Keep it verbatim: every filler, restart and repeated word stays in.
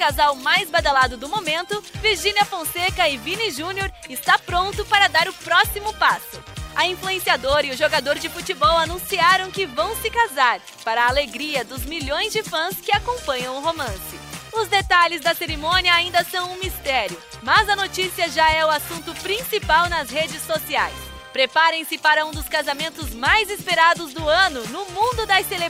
casal mais badalado do momento, Virgínia Fonseca e Vini Júnior, está pronto para dar o próximo passo. A influenciadora e o jogador de futebol anunciaram que vão se casar, para a alegria dos milhões de fãs que acompanham o romance. Os detalhes da cerimônia ainda são um mistério, mas a notícia já é o assunto principal nas redes sociais. Preparem-se para um dos casamentos mais esperados do ano no mundo das celebridades.